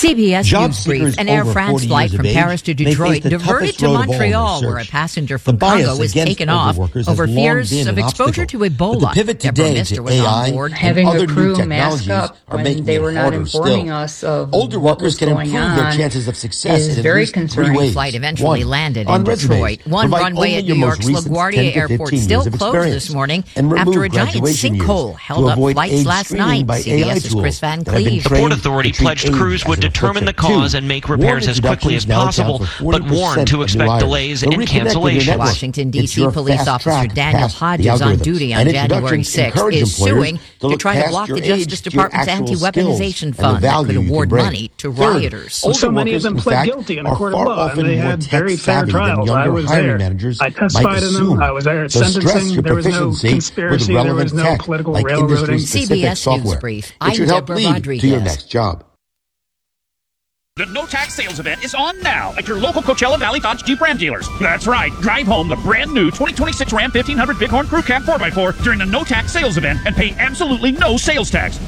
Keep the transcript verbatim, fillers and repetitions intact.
C B S Job News brief. seekers An Air over France forty flight years from of Paris to age may face Detroit the diverted toughest to road of all in their Montreal, where a search. passenger The from bias Congo was against taken older off workers has over long fears been of an exposure to obstacle. Ebola. But the pivot Deborah today Mister to was A on I board. and Having other a crew new mask technologies up are when making they it were not harder informing still. us of Older what workers was can going improve their on chances of success is in at very least three concerning. ways. The flight eventually One, landed on in resumes, Detroit. One provide runway only at your New most York's recent LaGuardia ten to Airport fifteen still years of closed experience, this morning and remove after a giant graduation years sinkhole to held up avoid flights age last screening night. by A I CBS's tools Chris Van that have been Cleve. The Port trained Authority to treat pledged age crews would as an determine the affliction. cause Two, and make warn repairs as quickly as introductions now account possible, for but forty warned percent to of new expect hires. delays So and reconnect with your cancellations. network. Washington, D It's C your police fast officer track Daniel past the Hodges on algorithms. duty on And January introductions sixth encourage is employers suing to to look try to past block your the age Justice to your Department's actual anti-weaponization skills and the fund that value could you can award bring. money to Third, rioters. older So many of workers, them in pled fact, guilty in a are court of far law, and often they more had very fair tech-savvy than trials. I younger was hiring there. managers I might testified in assume. them. I was there at So stress sentencing. your There was no proficiency conspiracy. with There relevant was no tech, political like railroading. industry-specific C B S software. News Brief. It I'm should help Deborah lead to your Rodriguez. next job. The No Tax Sales event is on now at your local Coachella Valley Dodge Jeep Ram dealers. That's right. Drive home the brand new twenty twenty-six Ram fifteen hundred Bighorn Crew Cab four by four during the No Tax Sales event and pay absolutely no sales tax.